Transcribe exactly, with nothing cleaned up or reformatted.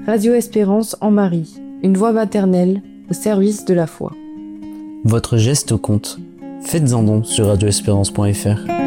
Radio Espérance en Marie, une voix maternelle au service de la foi. Votre geste compte. Faites-en don sur radio espérance point f r.